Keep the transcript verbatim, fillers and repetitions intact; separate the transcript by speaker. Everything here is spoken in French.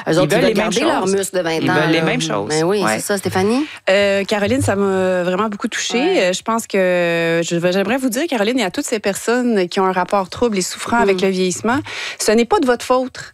Speaker 1: Eux autres, ils veulent garder leurs muscles de vingt ans.
Speaker 2: Ils veulent les
Speaker 1: là.
Speaker 2: mêmes choses.
Speaker 1: Ben oui,
Speaker 2: Ouais.
Speaker 1: c'est ça, Stéphanie.
Speaker 3: Euh, Caroline, ça m'a vraiment beaucoup touchée.
Speaker 1: Ouais.
Speaker 3: Je pense que je- j'aimerais vous dire, Caroline, et à toutes ces personnes qui ont un rapport trouble et souffrant
Speaker 1: Mm.
Speaker 3: avec le vieillissement, ce n'est pas de votre faute.